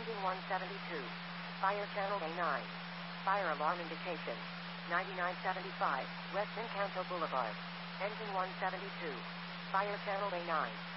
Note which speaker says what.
Speaker 1: Engine 172. Fire channel A9. Fire alarm indication. 9975, West Encanto Boulevard. Engine 172. Fire channel A9.